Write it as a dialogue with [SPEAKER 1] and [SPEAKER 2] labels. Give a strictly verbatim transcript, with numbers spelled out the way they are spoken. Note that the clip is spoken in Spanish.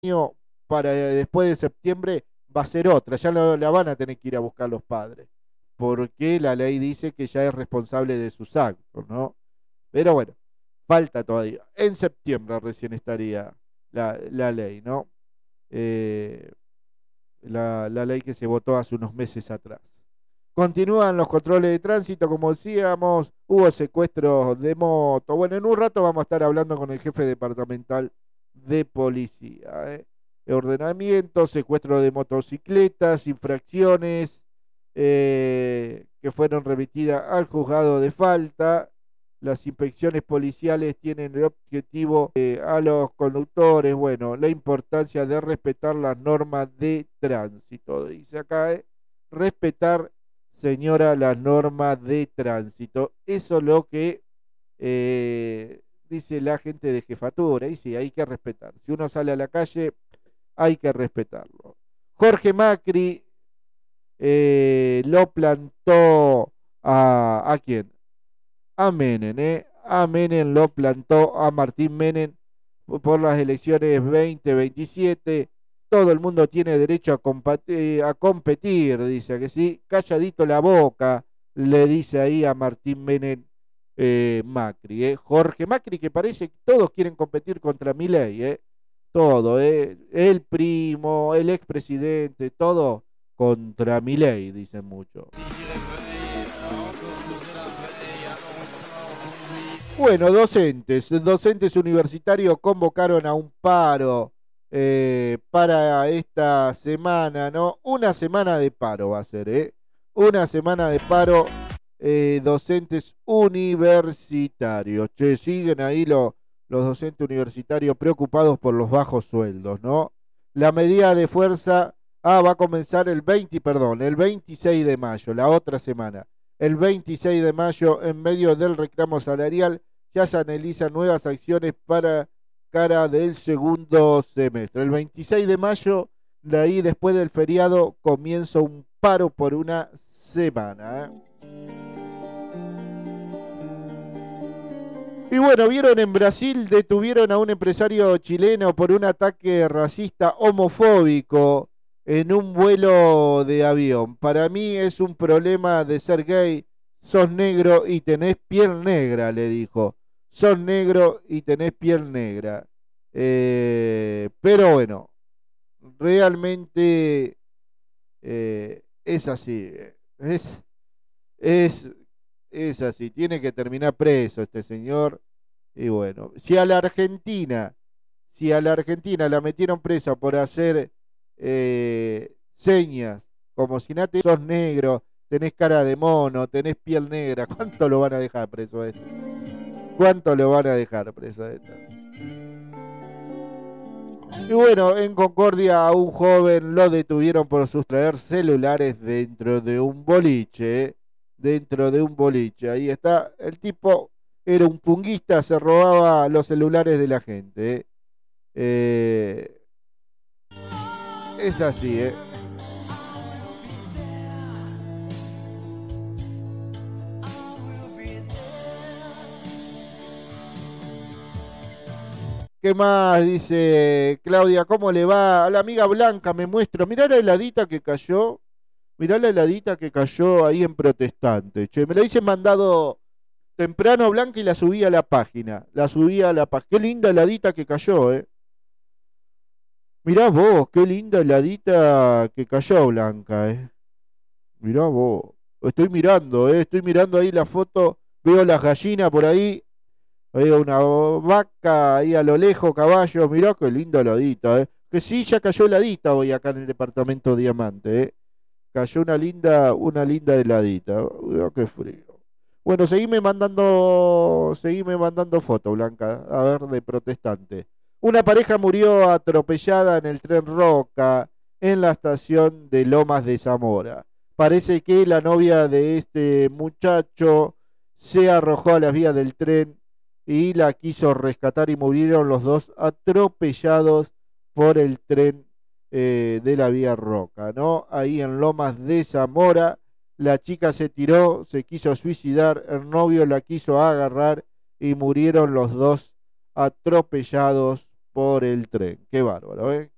[SPEAKER 1] año para después de septiembre va a ser otra, ya no la van a tener que ir a buscar los padres, porque la ley dice que ya es responsable de sus actos, ¿no? Pero bueno, falta todavía. En septiembre recién estaría la, la ley, ¿no? Eh, la, la ley que se votó hace unos meses atrás. Continúan los controles de tránsito, como decíamos, hubo secuestros de moto. Bueno, en un rato vamos a estar hablando con el jefe departamental de policía. ¿eh? Ordenamiento, secuestro de motocicletas, infracciones eh, que fueron remitidas al juzgado de falta. Las inspecciones policiales tienen el objetivo eh, a los conductores, bueno, la importancia de respetar las normas de tránsito. Dice acá, ¿eh? respetar, señora, las normas de tránsito. Eso es lo que eh, dice la gente de jefatura. Y sí, hay que respetar. Si uno sale a la calle, hay que respetarlo. Jorge Macri eh, lo plantó a, ¿a quién? A Menem, ¿eh? A Menem lo plantó a Martín Menem por las elecciones veinte veintisiete. Todo el mundo tiene derecho a, competir, a competir, dice que sí. Calladito la boca, le dice ahí a Martín Menem eh, Macri, ¿eh? Jorge Macri, que parece que todos quieren competir contra Milei, ¿eh? Todo, ¿eh? El primo, el expresidente, todo contra Milei, dicen muchos. Bueno, docentes, docentes universitarios convocaron a un paro eh, para esta semana, ¿no? Una semana de paro va a ser, ¿eh? Una semana de paro, eh, docentes universitarios. Che, siguen ahí lo, los docentes universitarios preocupados por los bajos sueldos, ¿no? La medida de fuerza, ah, va a comenzar el veinte, perdón, el veintiséis de mayo, la otra semana. El veintiséis de mayo, en medio del reclamo salarial, ya se analizan nuevas acciones para cara del segundo semestre. El veintiséis de mayo, de ahí después del feriado, comienza un paro por una semana. ¿eh? Y bueno, vieron en Brasil, detuvieron a un empresario chileno por un ataque racista homofóbico en un vuelo de avión. Para mí es un problema de ser gay, sos negro y tenés piel negra, le dijo. Sos negro y tenés piel negra. Eh, pero bueno, realmente eh, es así. Es, es, es así. Tiene que terminar preso este señor. Y bueno, si a la Argentina, si a la Argentina la metieron presa por hacer eh, señas, como si nate, sos negro, tenés cara de mono, tenés piel negra, ¿cuánto lo van a dejar preso a esto? ¿Cuánto lo van a dejar preso a esto? Y bueno, en Concordia a un joven lo detuvieron por sustraer celulares dentro de un boliche, ¿eh? Dentro de un boliche. Ahí está, el tipo era un punguista, se robaba los celulares de la gente. ¿eh? Eh, es así, ¿eh? ¿Qué más? Dice Claudia, ¿cómo le va? A la amiga Blanca me muestro. Mirá la heladita que cayó. Mirá la heladita que cayó ahí en Protestante. Che, me la hice mandado temprano Blanca y la subí a la página. La subí a la página. Qué linda heladita que cayó, ¿eh? Mirá vos, qué linda heladita que cayó Blanca, ¿eh? Mirá vos. Estoy mirando, ¿eh? Estoy mirando ahí la foto. Veo las gallinas por ahí. Veo una vaca ahí a lo lejos, caballo. Mirá qué linda heladita, ¿eh? Que sí, ya cayó heladita hoy acá en el departamento Diamante, ¿eh? Cayó una linda, una linda heladita. Mirá qué frío. Bueno, seguime mandando, seguime mandando fotos, Blanca, a ver, de Protestante. Una pareja murió atropellada en el tren Roca en la estación de Lomas de Zamora. Parece que la novia de este muchacho se arrojó a las vías del tren y la quiso rescatar y murieron los dos atropellados por el tren eh, de la vía Roca, ¿no? Ahí en Lomas de Zamora, la chica se tiró, se quiso suicidar, el novio la quiso agarrar y murieron los dos atropellados por el tren. Qué bárbaro, ¿eh?